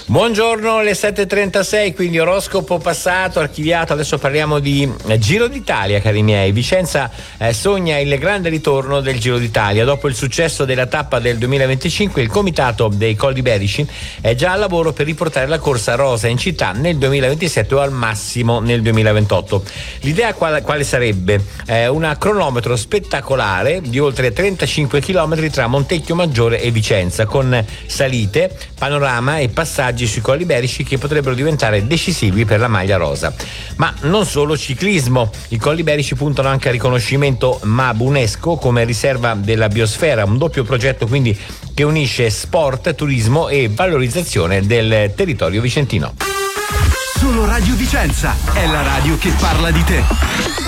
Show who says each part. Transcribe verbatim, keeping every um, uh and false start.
Speaker 1: Buongiorno, le sette e trentasei, quindi oroscopo passato, archiviato. Adesso parliamo di Giro d'Italia, cari miei. Vicenza eh, sogna il grande ritorno del Giro d'Italia. Dopo il successo della tappa del duemilaventicinque, il comitato dei Colli Iberici è già al lavoro per riportare la corsa rosa in città nel duemilaventisette o al massimo nel duemilaventotto. L'idea quale, quale sarebbe? Eh, una cronometro spettacolare di oltre trentacinque chilometri tra Montecchio Maggiore e Vicenza, con salite, panorama e passaggi sui Colli Iberici che potrebbero diventare decisivi per la maglia rosa. Ma non solo ciclismo, i Colli Iberici puntano anche al riconoscimento M A B UNESCO come riserva della biosfera, un doppio progetto quindi che unisce sport, turismo e valorizzazione del territorio vicentino.
Speaker 2: Solo Radio Vicenza è la radio che parla di te.